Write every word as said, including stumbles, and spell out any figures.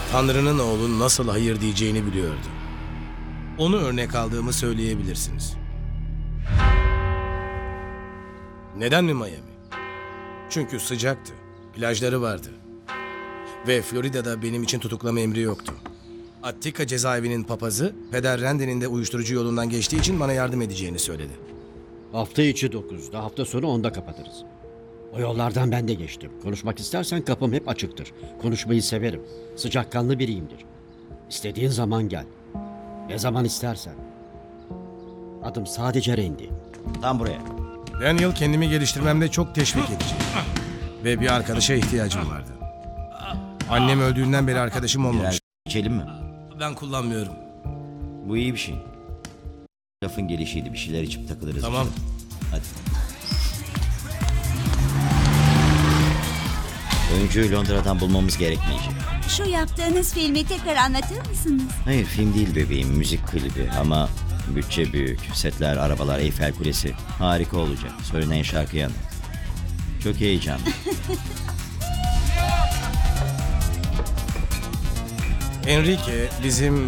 Tanrı'nın oğlu nasıl hayır diyeceğini biliyordu. Onu örnek aldığımı söyleyebilirsiniz. Neden mi Miami? Çünkü sıcaktı, plajları vardı. Ve Florida'da benim için tutuklama emri yoktu. Attica cezaevinin papazı, Peder Randy'nin de uyuşturucu yolundan geçtiği için bana yardım edeceğini söyledi. Hafta içi dokuzda, hafta sonu onda kapatırız. O yollardan ben de geçtim. Konuşmak istersen kapım hep açıktır. Konuşmayı severim. Sıcakkanlı biriyimdir. İstediğin zaman gel. Ne zaman istersen. Adım sadece Randy. Tam buraya. Daniel kendimi geliştirmemde çok teşvik edici. Ve bir arkadaşa ihtiyacım vardı. Annem öldüğünden beri arkadaşım Birer olmamış. içelim mi? Ben kullanmıyorum. Bu iyi bir şey. Lafın gelişiydi. Bir şeyler içip takılırız. Tamam. Hadi. Oyuncuyu Londra'dan bulmamız gerekmeyecek. Şu yaptığınız filmi tekrar anlatır mısınız? Hayır, film değil bebeğim. Müzik klibi ama bütçe büyük. Setler, arabalar, Eyfel Kulesi. Harika olacak. Söylenen şarkıyı anlat. Çok heyecanlı. Enrique bizim